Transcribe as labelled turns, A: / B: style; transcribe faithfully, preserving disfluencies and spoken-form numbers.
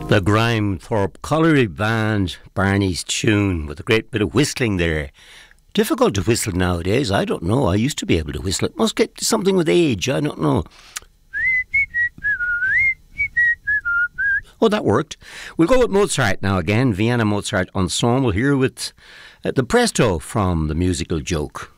A: The Grimethorpe Colliery Band, Barney's tune, with a great bit of whistling there. Difficult to whistle nowadays, I don't know. I used to be able to whistle. It must get something with age, I don't know. Oh, that worked. We'll go with Mozart now again. Vienna Mozart Ensemble here with uh, the Presto from the musical Joke.